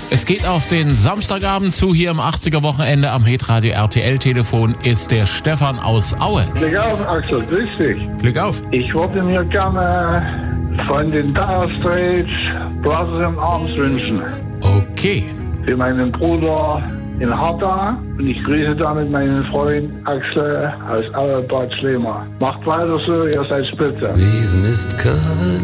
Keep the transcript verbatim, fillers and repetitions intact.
Es geht auf den Samstagabend zu. Hier im achtziger-Wochenende am Hitradio R T L-Telefon ist der Stefan aus Aue. Glück auf, Axel, grüß dich. Glück auf. Ich wollte mir gerne von den Dire Straits Brothers in Arms wünschen. Okay. Für meinen Bruder in Harta und ich grüße damit meinen Freund Axel aus Aue Bad Schlema. Macht weiter so, ihr seid spitze. These missed colors